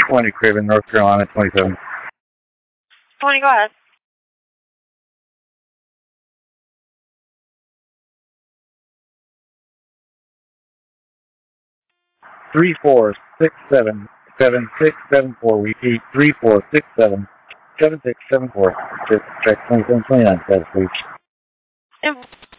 20 Craven, North Carolina, 27. 20, go ahead. 34677674. Repeat 34677674. Check 2729 status, please.